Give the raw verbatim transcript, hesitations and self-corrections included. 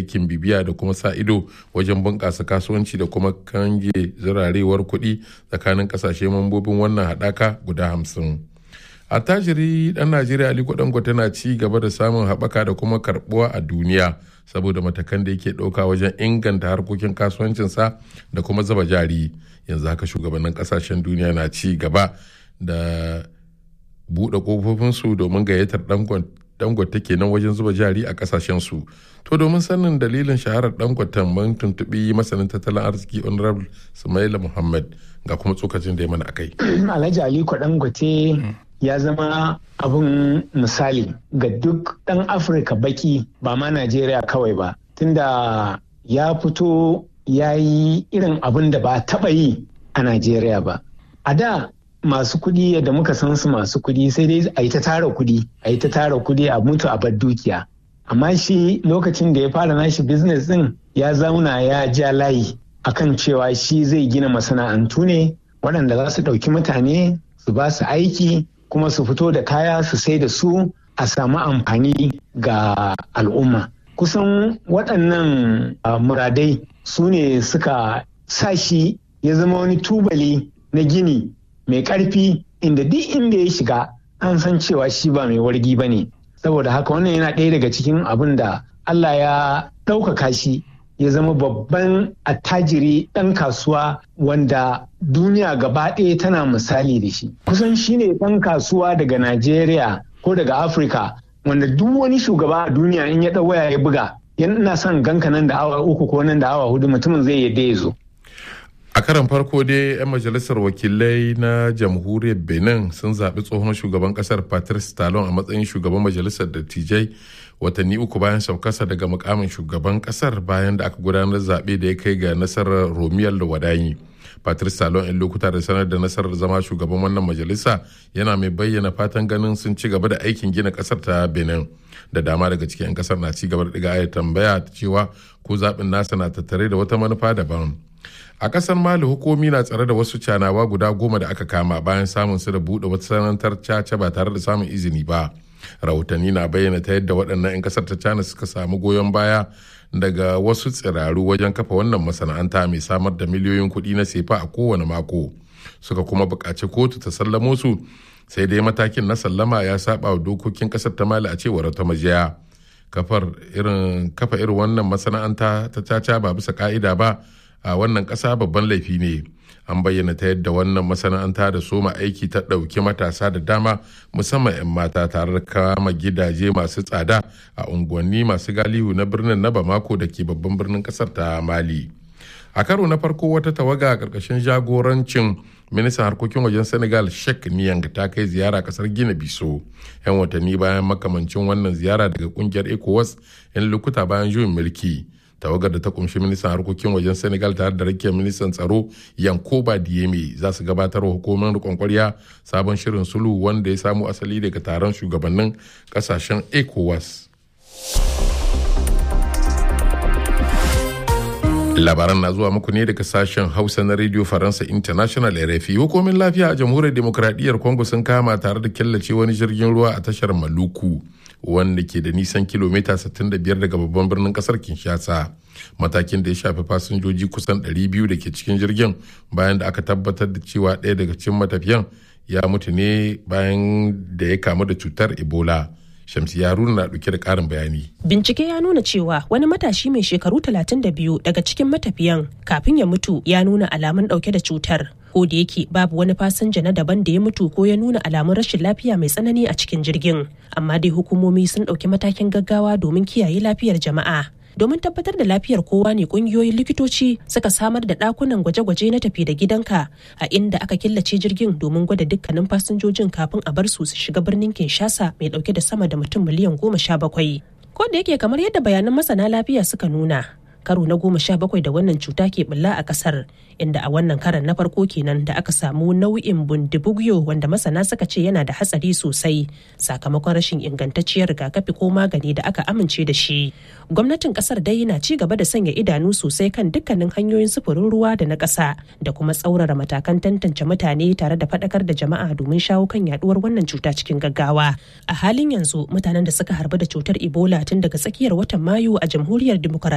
aikin bibiya da kuma sa ido wajen bunƙasa kasuwanci da kuma kange zirarewar kuɗi tsakanin ƙasashe mambobin wannan haɗaka guda hamsin. attajiri ɗan Najeriya Aliko Dangote na ci gaba da samun haɓaka da kuma karɓuwa a duniya saboda matakan da yake ɗauka wajen inganta harkokin kasuwancinsa da kuma zuba jari. Yanzu haka shugabannin ƙasashen duniya na ci gaba da buɗe ƙofofinsu domin gayyatar Dangote kenan wajen zuba jari a ƙasashensu. To domin sanin dalilin shaharar Dangote mun tuntuɓi masanin tattalin arziki Honorable Sumaila Muhammad ga kuma tsokacin da ya mana akai. Alhaji Aliko Dangote ya zama abin misali ga duk ɗan Afirka baki ba ma Najeriya kawai ba, tunda ya fito ya yi irin abin da ba taɓa yi a Najeriya ba. A da masu kuɗi yadda muka san su masu kuɗi sai dai a yi ta tara kuɗi, a yi ta tara kuɗi a mutu a bar dukiya. Amma shi lokacin da ya fara nashi business ɗin ya zauna ya ja layi akan cewa shi zai gina masana'antu ne waɗanda za su ɗauki mutane su ba su aiki kuma su fito da kaya su sai da su a samu amfani ga al'umma. Kusan waɗannan uh, muradai su ne suka sa shi ya zama wani tubali na gini mai ƙarfi inda duk inda ya shiga an san cewa shi ba mai wargi ba ne. Saboda haka wannan yana ɗaya daga cikin abin da Allah ya ɗaukaka shi ya zama babban attajiri ɗan kasuwa wanda duniya gaba ɗaya tana misali da shi. Kusan shi ne ɗan kasuwa daga Najeriya ko daga Afirka wanda duk wani shugaba a duniya in ya ɗau waya ya buga yana son ganka nan da awa uku ko nan da awa hudu mutumin zai yadda ya zo. A karan farko dai 'yan majalisar wakilai na jamhuriyar Benin sun zaɓi tsohon shugaban ƙasar Patrice Talon a matsayin shugaban majalisar dattijai watanni uku bayan saukarsa daga mukamin shugaban ƙasar bayan da aka gudanar zaɓe da ya kai ga nasarar Romiyar da Wadayi. Patrice Talon in lokuta da sanar da nasarar zama shugaban wannan majalisa yana mai bayyana fatan ganin sun ci gaba da aikin gina ƙasar ta Benin. Da dama daga cikin 'yan ƙasar na ci gaba da ɗiga ayar tambaya cewa ko zaɓin nasa na tattare da wata manufa daban. A ƙasar Mali hukumi na tsare da wasu canawa guda goma da aka kama bayan samun su da buɗe wata sanantar caca ba tare da samun izini ba. Rahotanni na bayyana ta yadda waɗannan 'yan ƙasar ta Cana suka samu goyon baya daga wasu tsiraru wajen kafa wannan masana'anta mai samar da miliyoyin kuɗi na sefa a kowane mako. Suka kuma buƙaci kotu ta sallamo su sai dai matakin na sallama ya saba wa dokokin ƙasar ta Mali a cewar ta majiya. Kafar irin kafa irin wannan masana'anta ta caca ba bisa ka'ida ba a wannan ƙasa babban laifi ne. An bayyana ta yadda wannan masana'anta da soma aiki ta ɗauki matasa da dama musamman 'yan mata tare da kama gidaje masu tsada a unguwanni masu galihu na birnin na Bamako da ke babban birnin ƙasar ta Mali. A karo na farko wata tawaga a ƙarƙashin jagorancin ministan harkokin wajen Senegal Sheikh Niang ta kai ziyara ƙasar Gina Biso 'yan watanni bayan makamancin wannan ziyara daga ƙungiyar ECOWAS 'yan lokuta bayan juyin mulki. Tawagar da ta kumshi ministan harkokin wajen Senegal tare da rakiyar ministan tsaro Yankoba Diémé za su gabatar wa hukumar rikon kwarya sabon shirin sulhu wanda ya samo asali daga taron shugabannin kasashen ECOWAS. Labaran na zuwa muku ne daga sashen Hausa na Radio Faransa International R F I. Hukumin lafiya a Jamhuriyar Demokradiyyar Congo sun kama tare da killace wani jirgin ruwa a tashar Maluku wanda ke da nisan kilomita sittin da biyar daga babban birnin kasar Kinshasa. Matakin da ya shafi fasinjoji kusan ɗari biyu da ke cikin jirgin bayan da aka tabbatar da cewa ɗaya daga cikin matafiyan ya mutu ne bayan da ya kamu da cutar Ebola. Shamsiya Haruna na ɗauke da ƙarin bayani. Bincike ya nuna cewa wani matashi mai shekaru talatin da biyu daga cikin matafiyan kafin ya mutu ya nuna alamun ɗauke da cutar. Ko da yake babu wani fasinja na daban da ya mutu ko ya nuna alamun rashin lafiya mai tsanani a cikin jirgin. Amma dai hukumomi sun ɗauki matakin gaggawa domin kiyaye lafiyar jama'a. Domin tabbatar da lafiyar kowa ne kungiyoyin likitoci suka samar da ɗakunan gwaje-gwaje na tafi da gidanka a inda aka killace jirgin domin gwada dukkanin fasinjojin kafin a bar su su shiga birnin Kinshasa mai ɗauke da sama da mutum miliyan goma sha bakwai. Ko da yake kamar yadda bayanan masana lafiya suka nuna, karo na goma sha bakwai da wannan cuta ke bulla a kasar, inda a wannan karan na farko kenan da aka samu nau'in bundibugyo wanda masana suka ce yana da hatsari sosai sakamakon rashin ingantacciyar rigakafi ko magani da aka amince da shi. Gwamnatin kasar dai na ci gaba da sanya idanu sosai kan dukkanin hanyoyin sufurin ruwa da na ƙasa da kuma tsaurara matakan tantance mutane tare da faɗakar da jama'a domin shawo kan yaduwar wannan cuta cikin gaggawa. A halin yanzu mutanen da suka harbu da cutar Ebola tun daga tsakiyar watan Mayu a Jamhuriyar Dimokuraɗiyyar